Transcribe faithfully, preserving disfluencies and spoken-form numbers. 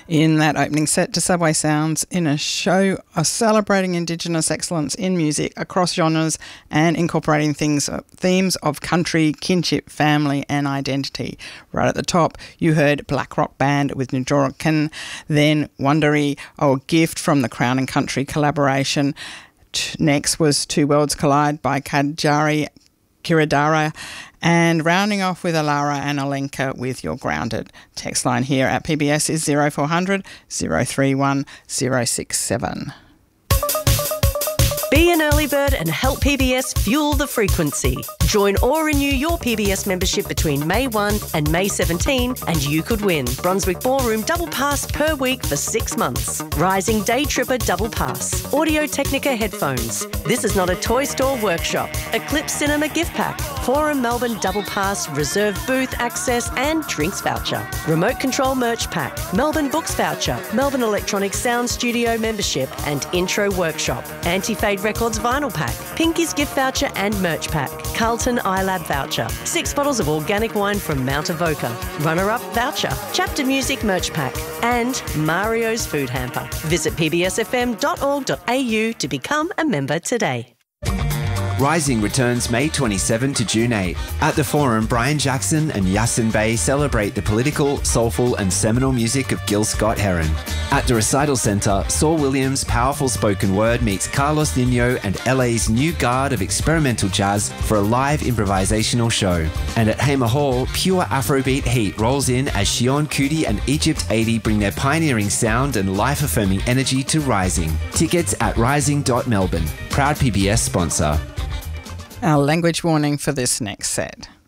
In that opening set to Subway Sounds, in a show of celebrating Indigenous excellence in music across genres and incorporating things, themes of country, kinship, family and identity. Right at the top, you heard Black Rock Band with Njorkin, then Wondery, oh, Gift from the Crown and Country collaboration. Next was Two Worlds Collide by Kadjari Kiradara, and rounding off with Alara and Alenka with You're Grounded. Text line here at P B S is zero four hundred, zero three one, zero six seven. Be an early bird and help P B S fuel the frequency. Join or renew your P B S membership between May first and May seventeenth and you could win Brunswick Ballroom Double Pass per week for six months. Rising Day Tripper Double Pass. Audio Technica headphones. This is not a toy store workshop. Eclipse Cinema gift pack. Forum Melbourne Double Pass, reserved booth access and drinks voucher. Remote control merch pack. Melbourne Books voucher. Melbourne Electronic Sound Studio membership and intro workshop. Anti-Fade Records vinyl pack. Pinky's gift voucher and merch pack. Carlton iLab voucher. Six bottles of organic wine from Mount Avoca. Runner-up voucher. Chapter Music merch pack. And Mario's food hamper. Visit p b s f m dot org dot a u to become a member today. Rising returns May twenty-seventh to June eighth. At the Forum, Brian Jackson and Yasin Bey celebrate the political, soulful and seminal music of Gil Scott-Heron. At the Recital Centre, Saul Williams' powerful spoken word meets Carlos Nino and L A's new guard of experimental jazz for a live improvisational show. And at Hamer Hall, pure Afrobeat heat rolls in as Shion Kuti and Egypt eighty bring their pioneering sound and life-affirming energy to Rising. Tickets at rising dot melbourne. Proud P B S sponsor. Our language warning for this next set.